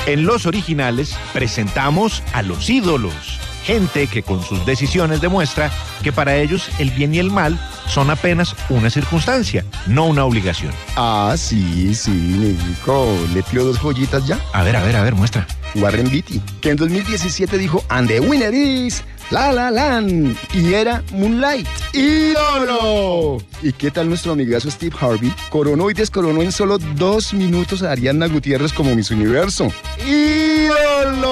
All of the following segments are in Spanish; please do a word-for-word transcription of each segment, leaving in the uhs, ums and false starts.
En Los Originales presentamos a los ídolos, gente que con sus decisiones demuestra que para ellos el bien y el mal son apenas una circunstancia, no una obligación. Ah, sí, sí, Nico. ¿Le tiro dos joyitas ya? A ver, a ver, a ver, muestra. Warren Beatty, que en dos mil diecisiete dijo "And the winner is La La Land", y era Moonlight. ¡Ídolo! ¿Y qué tal nuestro amigazo Steve Harvey? Coronó y descoronó en solo dos minutos a Ariadna Gutiérrez como Miss Universo. ¡Ídolo!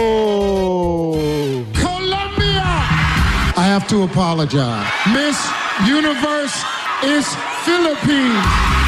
Colombia! I have to apologize. Miss Universe is Philippines.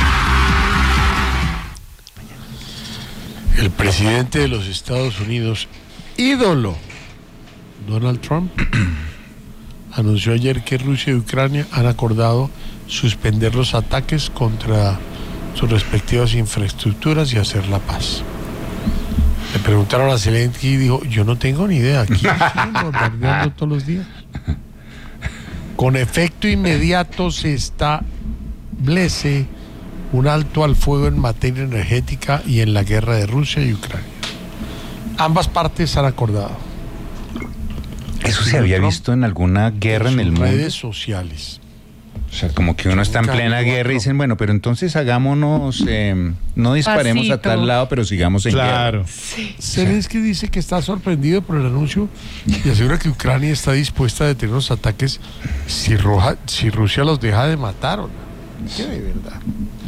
El presidente de los Estados Unidos, ídolo, Donald Trump, anunció ayer que Rusia y Ucrania han acordado suspender los ataques contra sus respectivas infraestructuras y hacer la paz. Le preguntaron a Zelensky y dijo, yo no tengo ni idea, aquí estamos bombardeando todos los días. Con efecto inmediato se establece un alto al fuego en materia energética y en la guerra de Rusia y Ucrania. Ambas partes han acordado. Eso se había visto en alguna guerra en el mundo. Redes sociales. O sea, como que uno está en plena guerra y dicen, bueno, pero entonces hagámonos, eh, no disparemos Pasito. a tal lado, pero sigamos en Claro. guerra. Sí. Zelensky dice que está sorprendido por el anuncio y asegura que Ucrania está dispuesta a detener los ataques si, Roja, si Rusia los deja de matar. ¿O no? ¿Qué de verdad?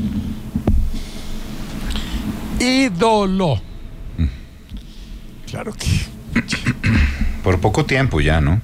Ídolo. Claro que. Por poco tiempo ya, ¿no?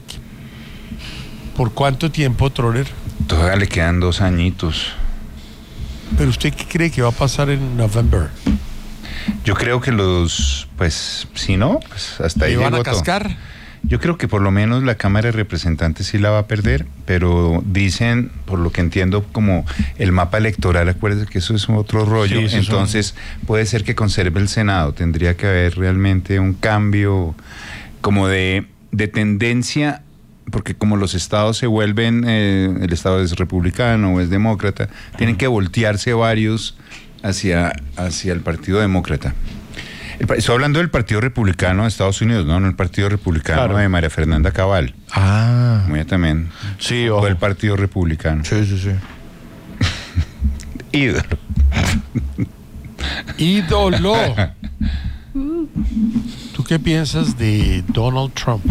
¿Por cuánto tiempo, Troller? Todavía le quedan dos añitos. ¿Pero usted qué cree que va a pasar en noviembre? Yo creo que los, pues, si no, pues hasta ahí ¿Le van llegó a todo. cascar? Yo creo que por lo menos la Cámara de Representantes sí la va a perder, pero dicen, por lo que entiendo, como el mapa electoral, acuérdense que eso es otro rollo, Sí, sí, entonces son... puede ser que conserve el Senado, tendría que haber realmente un cambio como de, de tendencia, porque como los estados se vuelven, eh, el estado es republicano o es demócrata, tienen que voltearse varios hacia, hacia el Partido Demócrata. Estoy hablando del Partido Republicano de Estados Unidos, no, no el Partido Republicano Claro. de María Fernanda Cabal. Ah. Muy también. Sí, O ojo. el Partido Republicano. Sí, sí, sí. Ídolo. Ídolo. ¿Tú qué piensas de Donald Trump?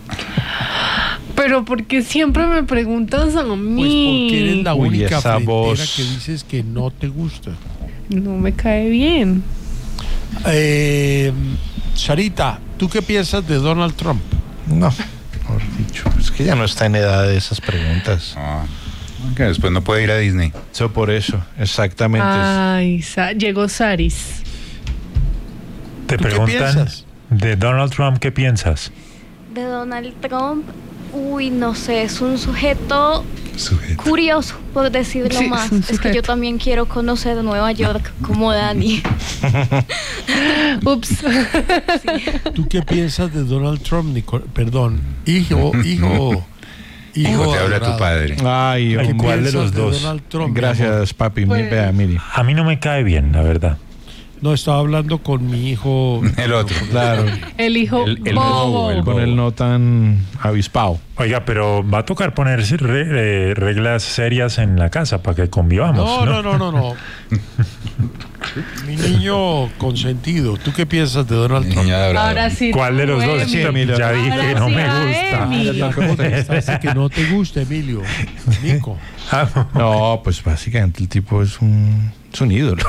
Pero ¿por qué siempre me preguntas a Pues mí? porque eres la Uy, única esa frontera voz. que dices que no te gusta. No me cae bien. Eh, Sarita, ¿tú qué piensas de Donald Trump? No, mejor dicho, es que ya no está en edad de esas preguntas. Ah, que después no puede ir a Disney. Eso por eso, exactamente. Ay, Sa- llegó Saris. Te ¿Tú qué preguntan piensas? de Donald Trump, ¿qué piensas? De Donald Trump, uy, no sé, es un sujeto Sujeto. curioso, por decirlo Sí, más. es un Es que sujeto. yo también quiero conocer Nueva York como Dani. Ups. ¿Tú qué piensas de Donald Trump, Nicole? Perdón, hijo, hijo, hijo. ¿Cómo te habla tu adorado. padre? Ay, Ay, hombre. ¿cuál de ¿Piensas los dos? Donald Trump, mi amor? Gracias, papi. Pues- Vea, mire. A mí no me cae bien, la verdad. No, estaba hablando con mi hijo. El otro. Claro. El hijo El- el bobo. bobo, el Con el no tan avispado. Oiga, pero va a tocar ponerse re- eh, reglas serias en la casa para que convivamos, No, ¿no? no, no, no, no. Mi niño consentido, ¿tú qué piensas de Donald Trump? Niño adorado. Ahora sí. ¿Cuál de los dos? Emi. Sí, mira. ya dije Ahora que no sí me a gusta. Emi. Ya te contestaste que no te gusta, Emilio. Nico. Ah, No, pues básicamente el tipo es un, es un ídolo.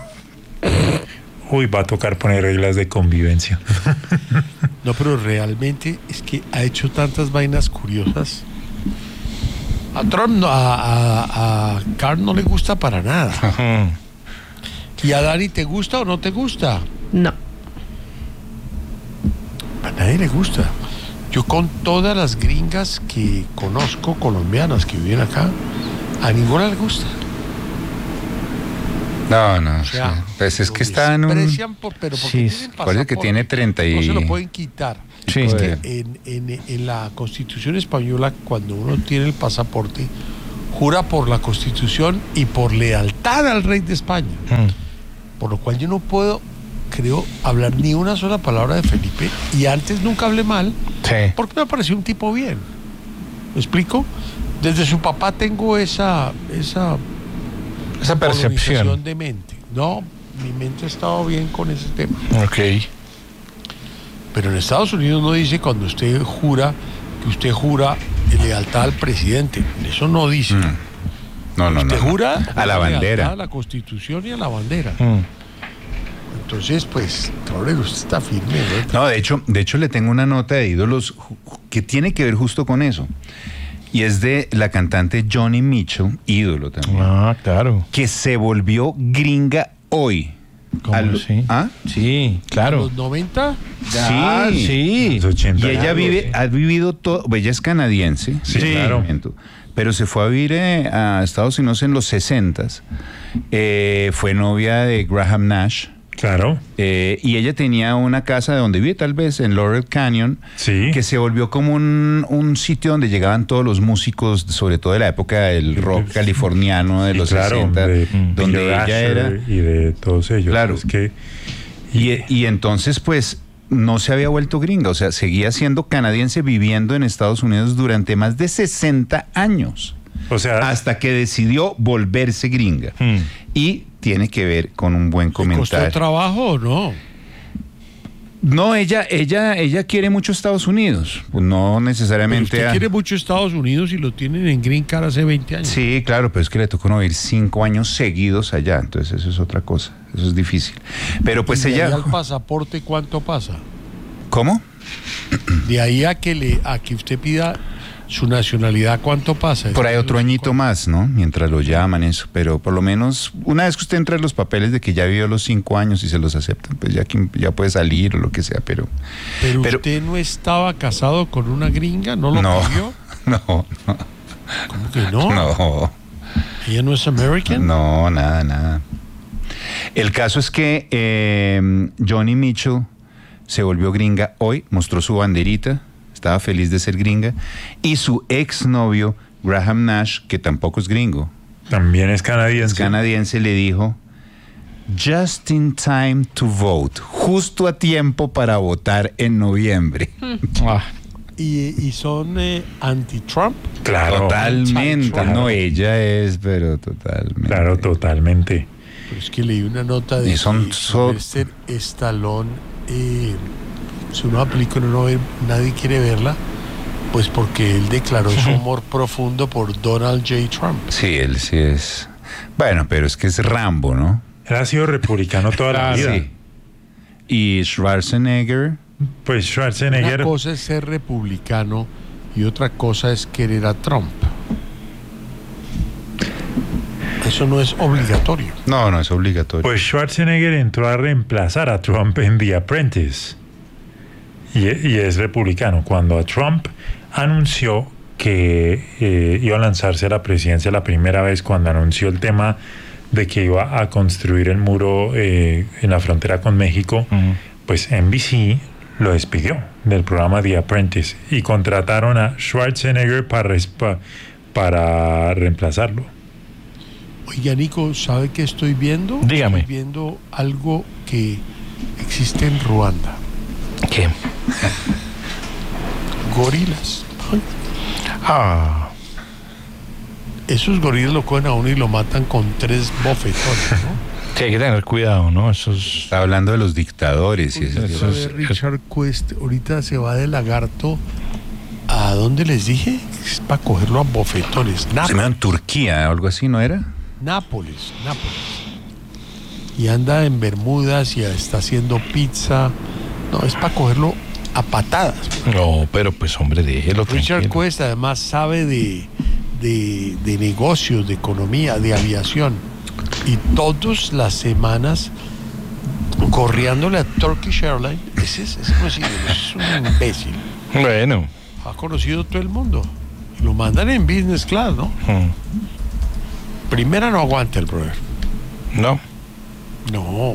Uy, va a tocar poner reglas de convivencia. No, pero realmente es que ha hecho tantas vainas curiosas. A Trump, no, a, a, a Carl no le gusta para nada. ¿Y a Dani te gusta o no te gusta? No. A nadie le gusta. Yo con todas las gringas que conozco, colombianas que viven acá, a ninguna le gusta. No, no. O sea, sí. Pues es lo que está en un... desprecian por- pero porque Sí, tienen parece que pasaporte. tiene treinta y... No se lo pueden quitar. Sí. Es que Joder. en, en, en la Constitución española, cuando uno tiene el pasaporte, jura por la Constitución y por lealtad al rey de España. Mm. Por lo cual yo no puedo creo, hablar ni una sola palabra de Felipe, y antes nunca hablé mal, Sí. porque me pareció un tipo bien. ¿Me explico? Desde su papá tengo esa esa, Esa percepción. colonización de mente. No, mi mente ha estado bien con ese tema. Ok. Pero en Estados Unidos no dice cuando usted jura que usted jura lealtad al presidente. Eso no dice. Mm. No, no, no. Usted no. jura A la bandera. lealtad a la Constitución y a la bandera. Mm. Entonces, pues, Torero, usted está firme, ¿no? No, de hecho, de hecho le tengo una nota de ídolos ju- que tiene que ver justo con eso. Y es de la cantante Joni Mitchell, ídolo también, Ah, claro. que se volvió gringa hoy. ¿Cómo Al- así? ¿Ah? Sí, claro. Los noventa, Ah, Sí. sí. Los ochenta Y ella algo, vive, sí. ha vivido todo, ella es canadiense, Sí, en claro. este momento, pero se fue a vivir eh, a Estados Unidos en los sesentas, eh, fue novia de Graham Nash, Claro. eh, y ella tenía una casa de donde vive tal vez en Laurel Canyon, Sí. que se volvió como un, un sitio donde llegaban todos los músicos, sobre todo de la época del rock californiano de Sí, los claro, sesenta, de donde Billy ella Asher era. y de todos ellos. Claro. Es que Y, y entonces, pues, no se había vuelto gringa, o sea, seguía siendo canadiense viviendo en Estados Unidos durante más de sesenta años, o sea, hasta que decidió volverse gringa. Mm. Y tiene que ver con un buen ¿le costó comentario. trabajo o no? No, ella, ella, ella quiere mucho Estados Unidos, pues no Pero necesariamente. usted a- quiere mucho Estados Unidos y lo tienen en Green Card hace veinte años. Sí, claro, pero es que le tocó no vivir cinco años seguidos allá, entonces eso es otra cosa, eso es difícil. Pero pues ¿Y de ahí ella, al pasaporte cuánto pasa? ¿cómo? De ahí a que le a que usted pida su nacionalidad, ¿cuánto pasa? Por ahí otro añito más, ¿no? Mientras lo llaman, eso. Pero por lo menos, una vez que usted entra en los papeles de que ya vivió los cinco años y se los aceptan, pues ya, que- ya puede salir o lo que sea, pero. Pero, pero- usted no estaba casado con una gringa, ¿no lo No. pidió? No, no, ¿Cómo que no? no, ¿Ella no es American? no, nada, nada. El caso es que eh, Joni Mitchell se volvió gringa hoy, mostró su banderita, estaba feliz de ser gringa, y su exnovio, Graham Nash, que tampoco es gringo, también es canadiense. es canadiense, le dijo, just in time to vote, justo a tiempo para votar en noviembre. Ah, ¿Y, y son eh, anti-Trump? Claro. Totalmente, Claro. no, ella es, pero totalmente. Claro, totalmente. Pero es que leí una nota de Y son que so- Sylvester Stallone, eh, si uno película no ve, nadie quiere verla, pues porque él declaró su amor profundo por Donald J. Trump. Sí, él sí es. Bueno, pero es que es Rambo, ¿no? Él ha sido republicano toda la vida. Sí. Y Schwarzenegger, Pues Una Schwarzenegger, cosa es ser republicano y otra cosa es querer a Trump. Eso no es obligatorio. no, no es obligatorio. pues Schwarzenegger entró a reemplazar a Trump en The Apprentice. Y, y es republicano. Cuando a Trump anunció que eh, iba a lanzarse a la presidencia la primera vez, cuando anunció el tema de que iba a construir el muro eh, en la frontera con México, ujú. pues N B C lo despidió del programa The Apprentice y contrataron a Schwarzenegger para, respa- para reemplazarlo. Oiga, Nico, ¿sabe qué estoy viendo? Dígame. Estoy viendo algo que existe en Ruanda. ¿Qué? Gorilas. Ay, Ah, esos gorilas lo cogen a uno y lo matan con tres bofetones, ¿no? sí, hay que tener cuidado, ¿no? Eso es... Está hablando de los dictadores y Ahorita esas se va cosas. de Richard Quest, ahorita se va de Lagarto. ¿A dónde les dije? Es para cogerlo a bofetones. Se Nápoles, me en Turquía, algo así, ¿no era? Nápoles, Nápoles. Y anda en Bermudas y está haciendo pizza. No, es para cogerlo a patadas. No, pero pues hombre, déjelo Richard tranquilo. Quest además sabe de, de, de negocios, de economía, de aviación. Y todas las semanas corriéndole a Turkish Airlines. Ese, es- ese no es ídolo, es un imbécil. Bueno. Ha conocido todo el mundo. Y lo mandan en business class, ¿no? mm, Primera no aguanta el brother. No. No.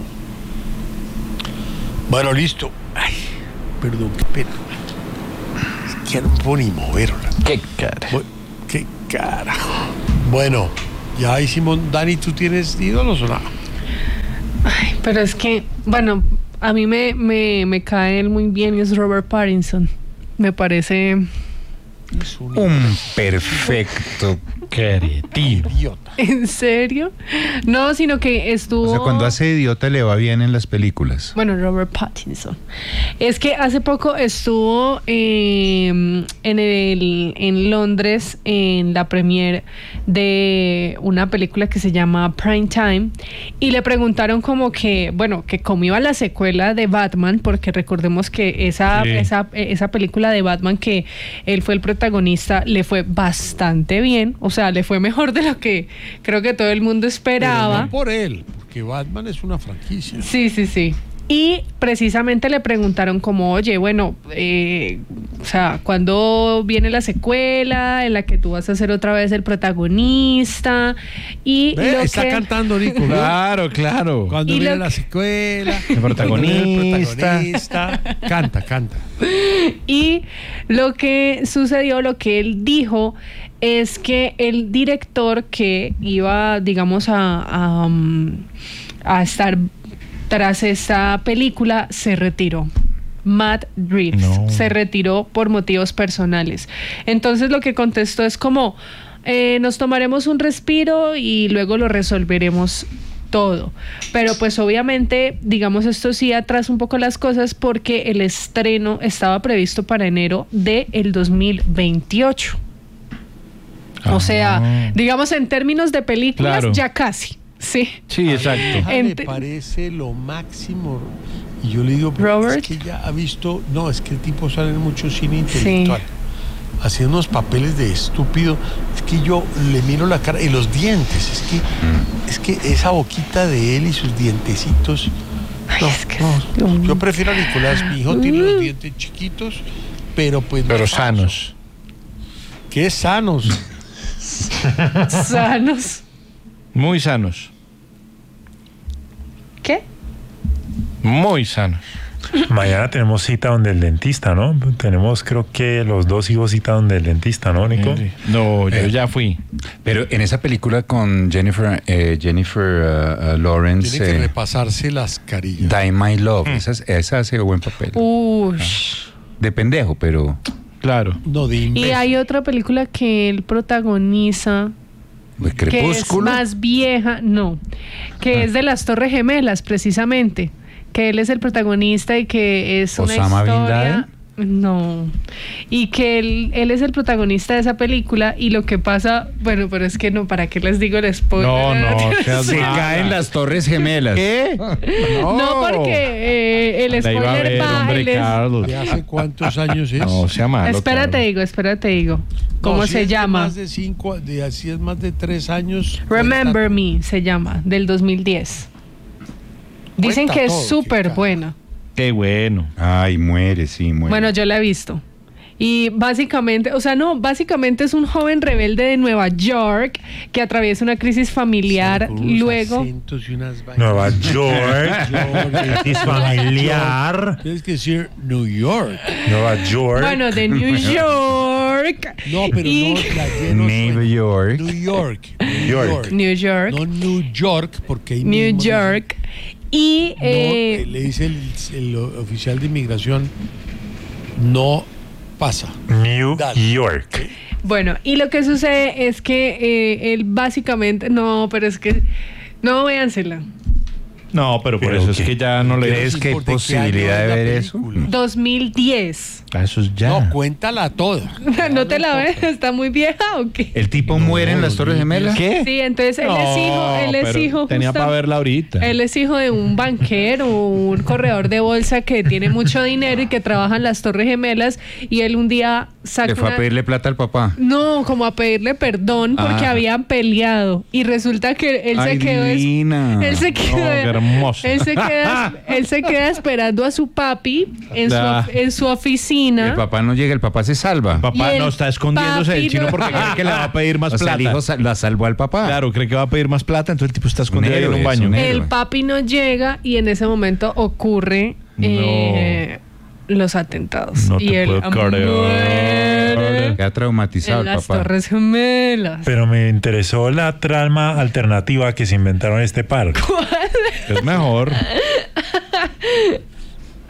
Bueno, listo. Ay, perdón, qué pena. Es que ya no puedo ni moverla. Qué cara. Bu- Qué carajo. Bueno, ya hicimos. Dani, ¿tú tienes ídolos o no? Ay, pero es que, bueno, a mí me, me, me cae él muy bien y es Robert Pattinson. Me parece... Es un Un perfecto Cretino. idiota. ¿En serio? No, sino que estuvo... O sea, cuando hace idiota le va bien en las películas. Bueno, Robert Pattinson. Es que hace poco estuvo eh, en, el, en Londres en la premiere de una película que se llama Prime Time y le preguntaron como que, bueno, que cómo iba la secuela de Batman, porque recordemos que esa, Sí. esa, esa película de Batman que él fue el protagonista le fue bastante bien, o sea, le fue mejor de lo que creo que todo el mundo Pero esperaba. no por él, porque Batman es una franquicia. Sí, sí, sí. Y precisamente le preguntaron como, oye, bueno, eh, o sea, ¿cuándo viene la secuela en la que tú vas a ser otra vez el protagonista? Y Ve, lo está que... cantando Nico, ¿no? Claro, claro. Cuando Y viene lo la que- secuela, El protagonista. el protagonista. Canta, canta. Y lo que sucedió, lo que él dijo, es que el director que iba, digamos, a, a, um, a estar tras esta película se retiró. Matt Reeves No. se retiró por motivos personales. Entonces lo que contestó es como, eh, nos tomaremos un respiro y luego lo resolveremos todo. Pero pues obviamente, digamos, esto sí atrasa un poco las cosas porque el estreno estaba previsto para enero del dos mil veintiocho. O sea, digamos en términos de películas, Claro. ya casi. Sí. Sí, exacto. Ah, me Ent- parece lo máximo. Y yo le digo, pero Robert. es que ya ha visto, no, es que el tipo sale en mucho cine intelectual. Haciendo unos papeles de estúpido. Es que yo le miro la cara y los dientes. Es que, es que esa boquita de él y sus dientecitos. No, es que no, es- yo prefiero a Nicolás. Mi hijo tiene los dientes chiquitos, pero pues. Pero más falsos. sanos. ¿Qué sanos? Sanos. Muy sanos. ¿Qué? Muy sanos. Mañana tenemos cita donde el dentista, ¿no? Tenemos, creo que los dos hijos cita donde el dentista, ¿no, Nico? No, yo Eh. ya fui. Pero en esa película con Jennifer, eh, Jennifer uh, uh, Lawrence, Tiene que eh, repasarse las carillas. Die My Love, esa, esa hace buen papel. Ush. De pendejo, pero Claro. No, de Y imbécil. hay otra película que él protagoniza, de que es Crepúsculo. más vieja, no, que es de las Torres Gemelas, precisamente, que él es el protagonista y que es una Osama Bin historia... Laden. No, y que él, él es el protagonista de esa película y lo que pasa, bueno, pero es que no, ¿para qué les digo el spoiler? No, no, seas Se mala. caen las Torres Gemelas. ¿Qué? No, porque eh, el La iba a spoiler ver, va... hombre, él es- Carlos. ¿De hace cuántos años es? No, sea malo. espérate, Carlos. digo, espérate, digo. ¿Cómo No, si se es de llama? Más de cinco, de así es más de tres años. Remember cuenta- Me se llama, del dos mil diez. Dicen Cuenta que es todo, súper qué cara. buena. Qué bueno. Ay, muere, sí, muere. Bueno, yo la he visto. Y básicamente, o sea, no, básicamente es un joven rebelde de Nueva York que atraviesa una crisis familiar, Con unos luego... acentos y unas vainas. Nueva York, es familiar. Tienes que decir New York. Nueva York. Bueno, de New York. No, pero y- no la lleno New suena. York. New York. New York. York. New York. No New York, porque ahí New mismo York. Y... dice- no, eh, eh, le dice el, el oficial de inmigración, no pasa. New Dale. York. Bueno, y lo que sucede es que eh, él básicamente... No, pero es que... No, véansela. No, pero por Pero eso es ¿qué? que ya no le... ¿Crees Sí, que hay ¿por de qué posibilidad año de es la ver eso? película? dos mil diez. Ah, eso es ya. No, cuéntala toda. ¿No te la ves? ¿Está muy vieja o qué? ¿El tipo muere en las Torres Gemelas? ¿Qué? Sí, entonces él es hijo, él es pero hijo tenía justa- para verla ahorita. Él es hijo de un banquero, un corredor de bolsa que tiene mucho dinero y que trabaja en las Torres Gemelas y él un día saca Le fue una- a pedirle plata al papá. No, como a pedirle perdón porque Ah. habían peleado y resulta que él Ay, se quedó es- divina. él se No, quedó qué hermoso. él se queda él se queda esperando a su papi en su, Ah. en su oficina. El papá no llega, el papá se salva. Papá Y el no está escondiéndose del papi chino no- porque cree que le va a pedir más O sea, plata. el hijo sa- la salvó al papá. Claro, cree que va a pedir más plata, entonces el tipo está escondido ahí en héroe, un es baño. un El héroe. papi no llega y en ese momento ocurre eh, los atentados. No y te él puedo creer. muere Queda traumatizado en el las papá. Torres Gemelas. Pero me interesó la trama alternativa que se inventaron este par. Es mejor.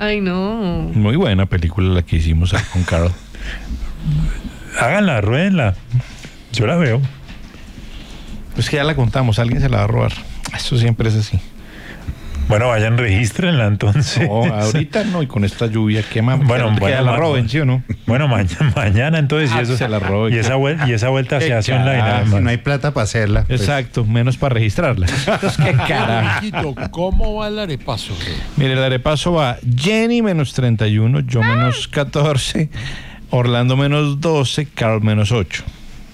Ay, no. Muy buena película la que hicimos con Carl. Háganla, ruédenla. Yo la veo. Pues que ya la contamos, alguien se la va a robar. Eso siempre es así. Bueno, vayan, regístrenla entonces. No, ahorita no, y con esta lluvia, ¿qué más? Bueno, que bueno, ya la ma- roben, ¿sí o no? Bueno, mañana, mañana entonces, y Ah, eso se la roben. y esa vuelta, y esa vuelta se Qué hace online. carajo, nada Si más. no hay plata para hacerla. pues. Exacto, menos para registrarla. Entonces, qué carajo. Riquito, ¿cómo va el arepazo? Mire, el arepaso va Jenny menos treinta y uno, yo menos catorce, Orlando menos doce, Carl menos ocho.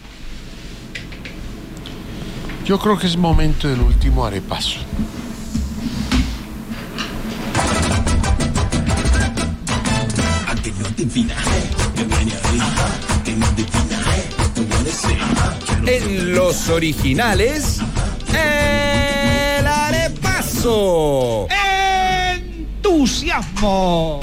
Yo creo que es momento del último arepaso. En los originales, el arepaso. ¡Entusiasmo!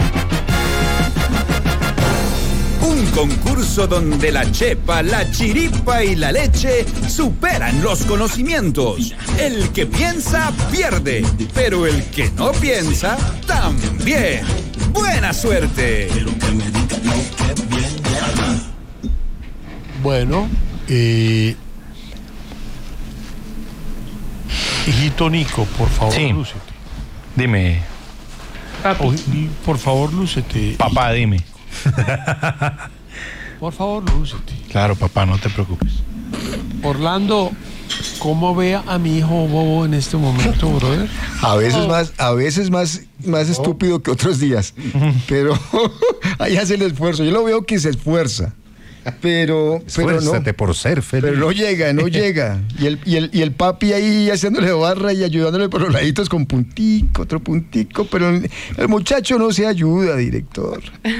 Un concurso donde la chepa, la chiripa y la leche superan los conocimientos. El que piensa, pierde, pero el que no piensa, también. ¡Buena suerte! Bueno, eh, hijito Nico, por favor, Sí. lúcete. Dime, Papi. O- por favor, lúcete. papá, dime. Por favor, lúcete. Claro, papá, no te preocupes. Orlando, ¿cómo ve a mi hijo Bobo en este momento, brother? A veces más, a veces más, más estúpido que otros días. Pero ahí hace el esfuerzo. Yo lo veo que se esfuerza. Pero, pero no. Esfuérzate por ser feliz. Pero no llega, no llega. Y el, y, el, y el papi ahí haciéndole barra y ayudándole por los laditos con puntico, otro puntico, pero el, el muchacho no se ayuda, director.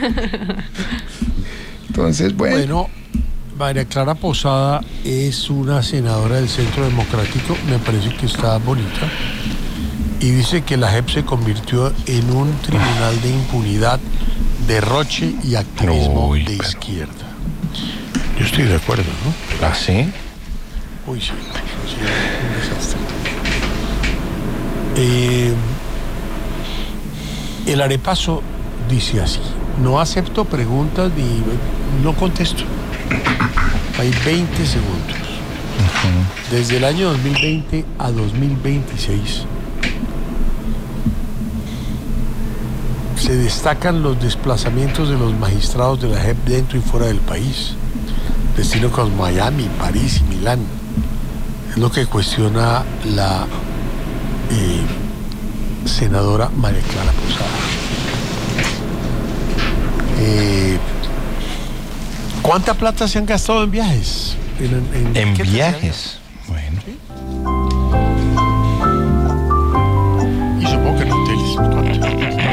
Entonces, bueno. Bueno, María Clara Posada es una senadora del Centro Democrático, me parece que está bonita, y dice que la J E P se convirtió en un tribunal de impunidad, derroche y activismo Uy, de pero- izquierda. Yo estoy de acuerdo, ¿no? ¿Ah, sí? Uy, sí, sí, un desastre. Eh, el arepaso dice así: no acepto preguntas ni no contesto. Hay veinte segundos. Desde el año dos mil veinte a dos mil veintiséis se destacan los desplazamientos de los magistrados de la J E P dentro y fuera del país. Destinos como Miami, París y Milán. Es lo que cuestiona la eh, senadora María Clara Posada. Eh, ¿Cuánta plata se han gastado en viajes? En, en- En ¿qué viajes. Bueno. ¿Sí?